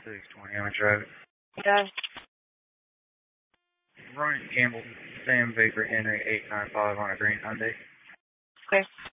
620 Image Road. Okay. Ryan Campbell, Sam Baker, Henry 895 on a green Hyundai. Okay.